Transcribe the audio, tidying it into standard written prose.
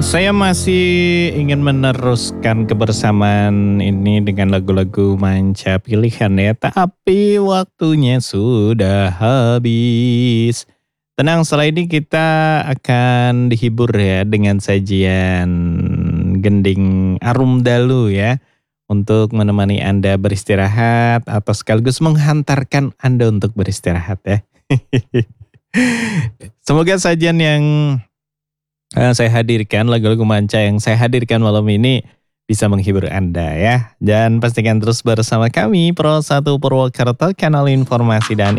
Saya masih ingin meneruskan kebersamaan ini dengan lagu-lagu manca pilihan ya, tapi waktunya sudah habis. Tenang, setelah ini kita akan dihibur ya dengan sajian gending Arum Dalu ya, untuk menemani Anda beristirahat atau sekaligus menghantarkan Anda untuk beristirahat ya. Semoga sajian yang saya hadirkan, lagu-lagu manca yang saya hadirkan malam ini bisa menghibur Anda ya. Dan pastikan terus bersama kami Pro 1 Purwokerto, kanal informasi dan